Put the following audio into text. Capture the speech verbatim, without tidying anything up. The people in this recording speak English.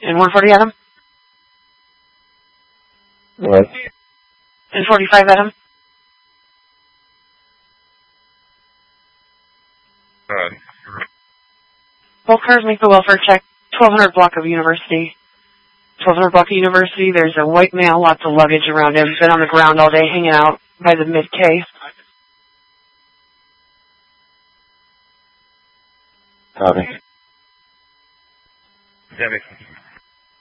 And one forty Adam? What? And forty-five Adam? Alright. Both cars make the welfare check. twelve hundred block of University. twelve hundred block of University. There's a white male, lots of luggage around him. Been on the ground all day hanging out by the mid-K. Copy. Copy.